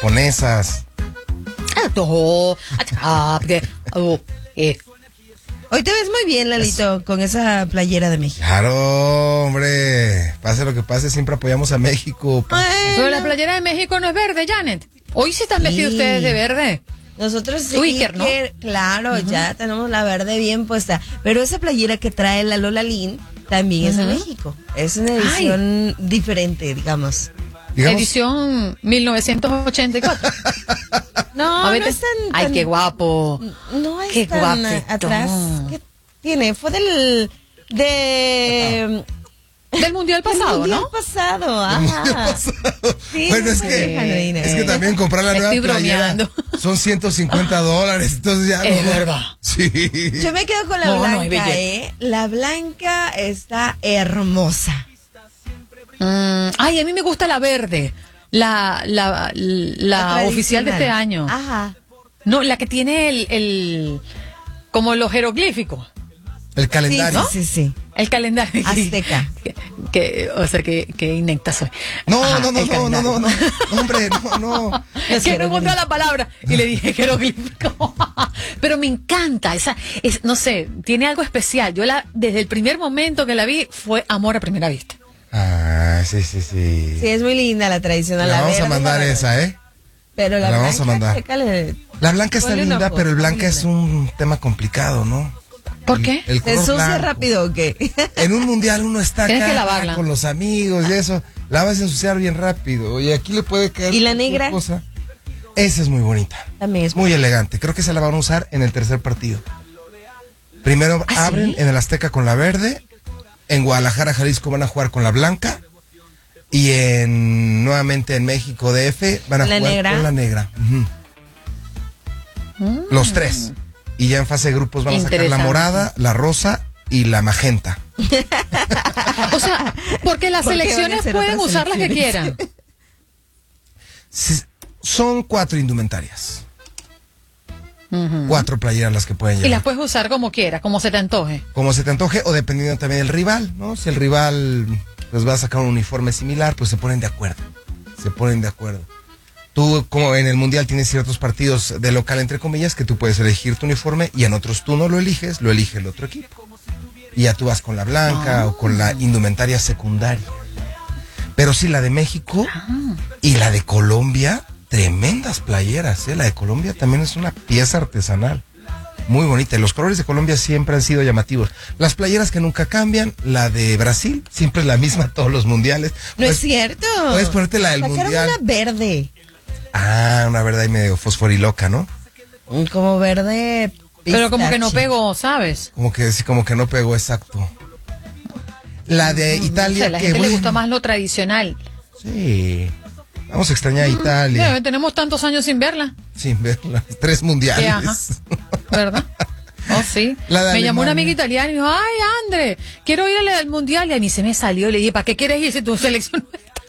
japonesas. Hoy te ves muy bien, Lalito, con esa playera de México. Claro, hombre. Pase lo que pase, siempre apoyamos a México. Pero la playera de México no es verde, Janet. Hoy sí están vestidos ustedes de verde. Nosotros sí, Wicker, ¿no? Claro, ya tenemos la verde bien puesta. Pero esa playera que trae la Lola Lynn también es de México. Es una edición diferente, digamos. Edición 1984. No, A ver, no es tan... Ay, qué guapo. No es Qué tan guapetón. atrás. ¿Qué tiene? Fue del mundial pasado, mundial ¿no? pasado, ajá. Sí, bueno, es sí, que también comprar la nueva Estoy playera bromeando. son $150, entonces ya Es verdad. Sí. Yo me quedo con la blanca, La blanca está hermosa. Ay, a mí me gusta la verde. La oficial de este año. Ajá. No, la que tiene el como los jeroglíficos. El calendario. Sí. El calendario. Azteca. O sea, que inecta soy. No, Ajá, no, hombre, no. Es que no encontré la palabra y le dije jeroglífico. Pero me encanta, no sé, tiene algo especial. Desde el primer momento que la vi fue amor a primera vista. Ah, sí. Sí, es muy linda la tradicional. La vamos verde, a mandar esa, ¿eh? Pero la vamos a mandar. chécale. La blanca está Ponle una linda, foto, pero el blanca linda. es un tema complicado, ¿no? ¿Por qué? El ¿Se color ensucia blanco. rápido o qué? En un mundial uno está Tienes que acá lavarla. con los amigos y eso. La vas a ensuciar bien rápido. Y aquí le puede caer. ¿Y la cualquier negra? cosa. Esa es muy bonita. También es Muy elegante. Creo que se la van a usar en el tercer partido. Primero abren en el Azteca con la verde. En Guadalajara, Jalisco van a jugar con la blanca. Y nuevamente en México DF van a ¿La jugar negra? con la negra. Los tres. Y ya en fase de grupos van a sacar la Interesante. morada, la rosa y la magenta. O sea, porque las ¿Por qué van a selecciones hacer pueden otras usar las que selecciones? quieran. Son 4 indumentarias. 4 playeras las que pueden Y llevar. las puedes usar como quieras, como se te antoje. Como se te antoje o dependiendo también del rival, ¿no? Si el rival pues va a sacar un uniforme similar, pues se ponen de acuerdo. Tú, como en el mundial, tienes ciertos partidos de local, entre comillas, que tú puedes elegir tu uniforme y en otros tú no lo eliges, lo elige el otro equipo. Y ya tú vas con la blanca o con la indumentaria secundaria. Pero sí, la de México y la de Colombia, tremendas playeras, ¿eh? La de Colombia también es una pieza artesanal. Muy bonita. Los colores de Colombia siempre han sido llamativos. Las playeras que nunca cambian, la de Brasil, siempre es la misma todos los mundiales. No es cierto. Puedes ponerte la del Sacaron mundial. una verde. Ah, una verde ahí medio fosforiloca, ¿no? Como verde. Pero como que no pistache. pegó, ¿sabes? Como que no pegó exacto. La de O Italia, sea, a la que gente le bueno. gusta más lo tradicional. Sí. Vamos a extrañar a Italia. Ya, tenemos tantos años sin verla. Sin ver las 3 mundiales. Ajá. ¿Verdad? Oh, sí. La de Me llamó una Alemania. amiga italiana y me dijo, ay, André, quiero ir al mundial. Y a mí se me salió. Le dije, ¿para qué quieres ir si tu selección no está?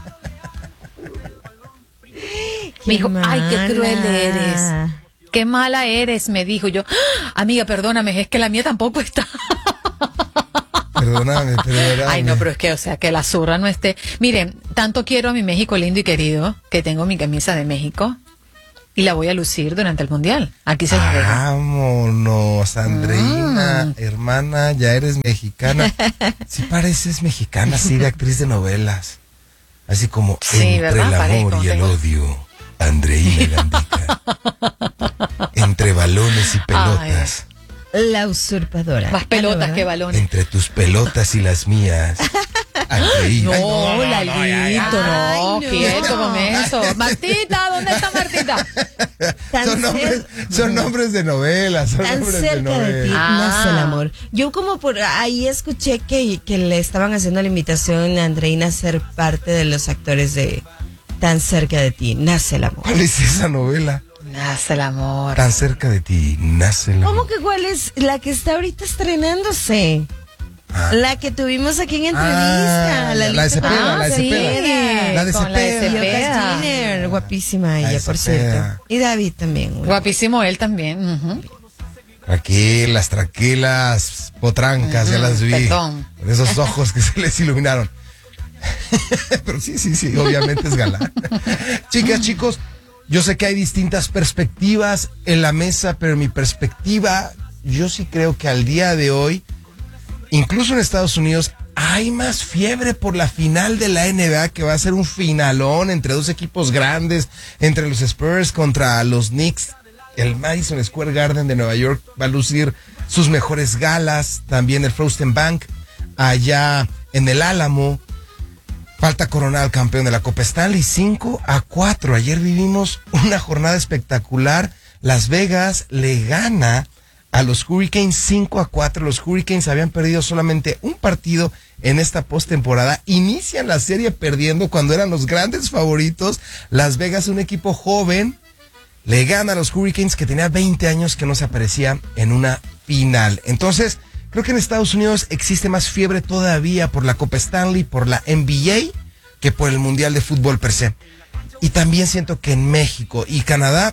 Me dijo, ay, qué cruel eres. Qué mala eres, me dijo. Yo, "Ah, amiga, perdóname, es que la mía tampoco está. Perdóname. Ay, no, pero es que, o sea, que la zurra no esté. Miren, tanto quiero a mi México lindo y querido que tengo mi camisa de México y la voy a lucir durante el mundial. Aquí se los dejo. Vámonos, Andreina, hermana, ya eres mexicana. Sí pareces mexicana, sí, de actriz de novelas. Así como Sí, entre ¿verdad? el amor Parezco, y el tengo- odio, Andreina Gandica. Entre balones y pelotas, La usurpadora. Más pelotas ¿verdad? que balones. entre tus pelotas y las mías, Andreina. Ay, No, Lalito, no, ay, no. quieto con eso. Martita, ¿dónde está Martita? Tan Son nombres de novelas, son Tan nombres de cerca de ti novelas. nace el amor. Yo como por ahí escuché que le estaban haciendo la invitación a Andreina a ser parte de los actores de Tan cerca de ti nace el amor. ¿Cuál es esa novela? Nace el amor. Tan cerca de ti nace el amor. ¿Cómo que cuál es la que está ahorita estrenándose? Ah. La que tuvimos aquí en entrevista. Ah, la de Cepeda, la de sí. Cepeda. La de con la de Cepeda. Y Cepeda. Oca Giner, guapísima ella, de por Cepeda. cierto. Y David también. Guapísimo él también. Ujú. Tranquilas, potrancas, ya las vi. Perdón. Con esos ojos que se les iluminaron. Pero sí, obviamente es galán. Chicas, chicos, Yo sé que hay distintas perspectivas en la mesa, pero mi perspectiva, yo sí creo que al día de hoy, incluso en Estados Unidos, hay más fiebre por la final de la NBA, que va a ser un finalón entre dos equipos grandes, entre los Spurs contra los Knicks. El Madison Square Garden de Nueva York va a lucir sus mejores galas, también el Frozen Bank, allá en el Álamo. Falta coronar al campeón de la Copa Stanley, 5-4. Ayer vivimos una jornada espectacular. Las Vegas le gana a los Hurricanes 5-4. Los Hurricanes habían perdido solamente un partido en esta postemporada. Inician la serie perdiendo cuando eran los grandes favoritos. Las Vegas, un equipo joven, le gana a los Hurricanes, que tenía 20 años que no se aparecía en una final. Entonces, creo que en Estados Unidos existe más fiebre todavía por la Copa Stanley, por la NBA, que por el Mundial de Fútbol per se. Y también siento que en México y Canadá,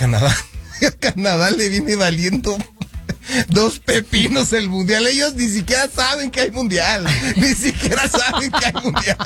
Canadá le viene valiendo dos pepinos el Mundial. Ellos ni siquiera saben que hay Mundial. Ni siquiera saben que hay Mundial.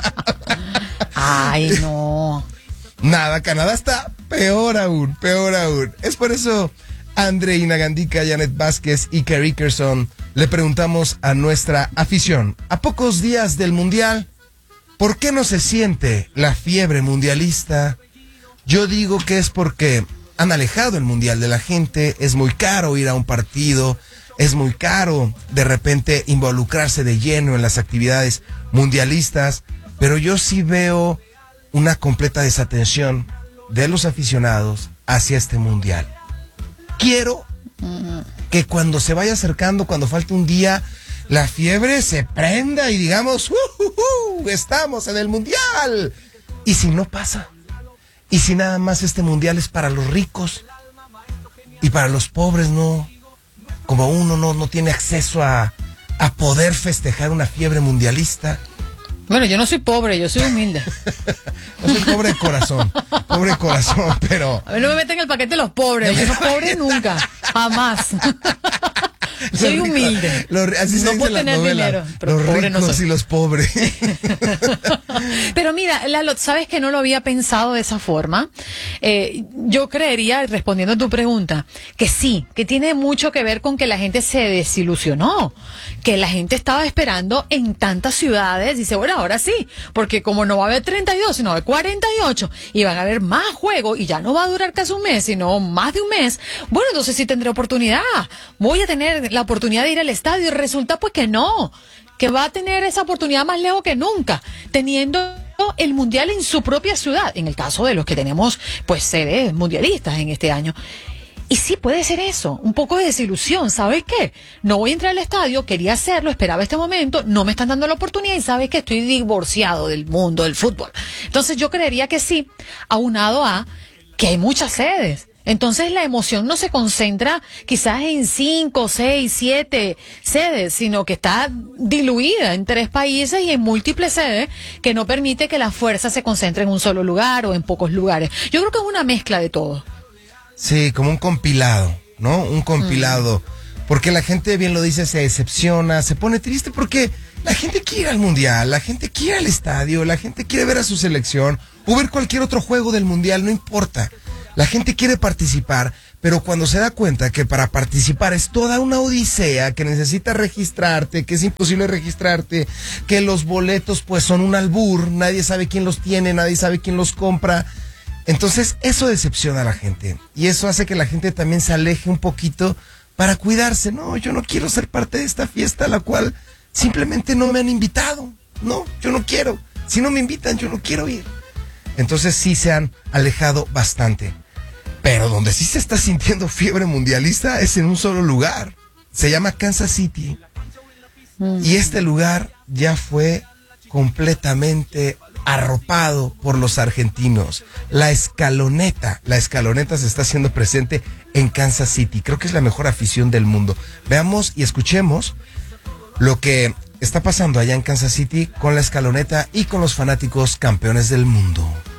Ay, no. Nada, Canadá está peor aún. Es por eso, Andreina Gandica, Janet Vázquez y Kerry Kerson, le preguntamos a nuestra afición, a pocos días del Mundial, ¿por qué no se siente la fiebre mundialista? Yo digo que es porque han alejado el Mundial de la gente. Es muy caro ir a un partido, es muy caro de repente involucrarse de lleno en las actividades mundialistas, pero yo sí veo una completa desatención de los aficionados hacia este Mundial. Quiero que cuando se vaya acercando, cuando falte un día, la fiebre se prenda y digamos, estamos en el Mundial. ¿Y si no pasa? ¿Y si nada más este Mundial es para los ricos? Y para los pobres no, como uno no tiene acceso a poder festejar una fiebre mundialista. Bueno, yo no soy pobre, yo soy humilde. No soy pobre de corazón, pero... A ver, no me meten en el paquete de los pobres, yo no soy pobre nunca, jamás. Soy humilde. Así se no dice puedo tener dinero, pero los pobre ricos no soy. Y los pobres. Pero mira, Lalo, ¿sabes que no lo había pensado de esa forma? Yo creería, respondiendo a tu pregunta, que sí, que tiene mucho que ver con que la gente se desilusionó, que la gente estaba esperando en tantas ciudades, dice, bueno, ahora sí, porque como no va a haber 32, sino va a haber 48, y van a haber más juegos, y ya no va a durar casi un mes, sino más de un mes, bueno, entonces sí tendré oportunidad, voy a tener la oportunidad de ir al estadio, y resulta pues que no, que va a tener esa oportunidad más lejos que nunca, teniendo el mundial en su propia ciudad, en el caso de los que tenemos pues sedes mundialistas en este año. Y sí puede ser eso, un poco de desilusión, ¿sabes qué? No voy a entrar al estadio, quería hacerlo, esperaba este momento, no me están dando la oportunidad y sabes que estoy divorciado del mundo del fútbol. Entonces yo creería que sí, aunado a que hay muchas sedes. Entonces la emoción no se concentra quizás en 5, 6, 7 sedes, sino que está diluida en 3 países y en múltiples sedes que no permite que la fuerza se concentre en un solo lugar o en pocos lugares. Yo creo que es una mezcla de todo. Sí, como un compilado, ¿no? Un compilado. Porque la gente, bien lo dice, se decepciona, se pone triste porque la gente quiere ir al Mundial, la gente quiere ir al estadio, la gente quiere ver a su selección o ver cualquier otro juego del Mundial, no importa. La gente quiere participar, pero cuando se da cuenta que para participar es toda una odisea, que necesitas registrarte, que es imposible registrarte, que los boletos pues son un albur, nadie sabe quién los tiene, nadie sabe quién los compra. Entonces eso decepciona a la gente y eso hace que la gente también se aleje un poquito para cuidarse. No, yo no quiero ser parte de esta fiesta a la cual simplemente no me han invitado. No, yo no quiero. Si no me invitan, yo no quiero ir. Entonces sí se han alejado bastante. Pero donde sí se está sintiendo fiebre mundialista es en un solo lugar. Se llama Kansas City. Y este lugar ya fue completamente arropado por los argentinos. La escaloneta se está haciendo presente en Kansas City. Creo que es la mejor afición del mundo. Veamos y escuchemos lo que está pasando allá en Kansas City con la escaloneta y con los fanáticos campeones del mundo.